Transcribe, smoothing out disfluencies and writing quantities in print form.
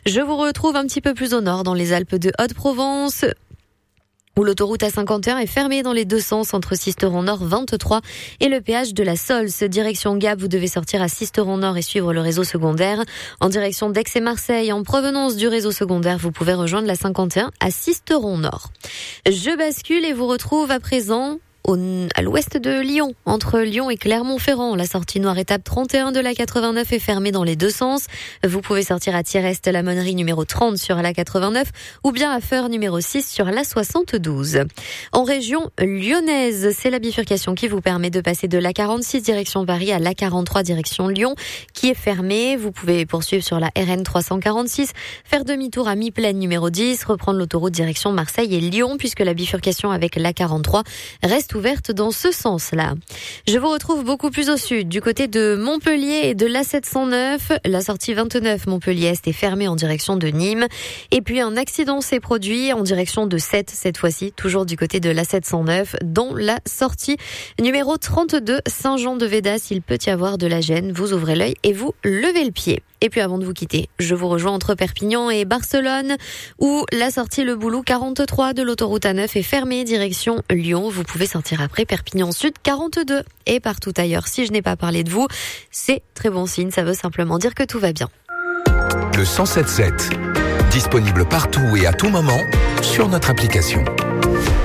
Je vous retrouve un petit peu plus au nord, dans les Alpes de Haute-Provence, où l'autoroute A51 est fermée dans les deux sens entre Sisteron Nord 23 et le péage de la Sols. Direction Gap, vous devez sortir à Sisteron Nord et suivre le réseau secondaire. En direction d'Aix et Marseille, en provenance du réseau secondaire, vous pouvez rejoindre la 51 à Sisteron Nord. Je bascule et vous retrouve à présent à l'ouest de Lyon, entre Lyon et Clermont-Ferrand. La sortie noire étape 31 de la 89 est fermée dans les deux sens. Vous pouvez sortir à Thiérest-la-Monnerie numéro 30 sur la 89 ou bien à Feur numéro 6 sur la 72. En région lyonnaise, c'est la bifurcation qui vous permet de passer de la 46 direction Paris à la 43 direction Lyon qui est fermée. Vous pouvez poursuivre sur la RN 346, faire demi-tour à Mi-Plaine numéro 10, reprendre l'autoroute direction Marseille et Lyon puisque la bifurcation avec la 43 reste ouverte dans ce sens-là. Je vous retrouve beaucoup plus au sud, du côté de Montpellier et de l'A709. La sortie 29 Montpellier-Est est fermée en direction de Nîmes. Et puis un accident s'est produit en direction de Sète, cette fois-ci, toujours du côté de l'A709, dont la sortie numéro 32 Saint-Jean-de-Védas. Il peut y avoir de la gêne. Vous ouvrez l'œil et vous levez le pied. Et puis avant de vous quitter, je vous rejoins entre Perpignan et Barcelone, où la sortie Le Boulou 43 de l'autoroute A9 est fermée direction Lyon. Vous pouvez sortir après Perpignan Sud 42 et partout ailleurs. Si je n'ai pas parlé de vous, c'est très bon signe. Ça veut simplement dire que tout va bien. Le 107.7, disponible partout et à tout moment sur notre application.